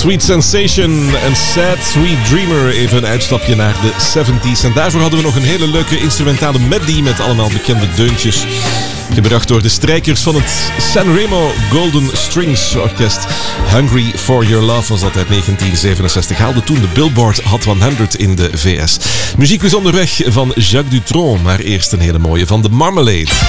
Sweet Sensation en Sad Sweet Dreamer. Even een uitstapje naar de 70s. En daarvoor hadden we nog een hele leuke instrumentale medley met allemaal bekende deuntjes. Gebracht door de strijkers van het Sanremo Golden Strings Orkest. Hungry for Your Love was dat uit 1967. Haalde toen de Billboard Hot 100 in de VS. Muziek is onderweg van Jacques Dutronc, maar eerst een hele mooie van The Marmalade.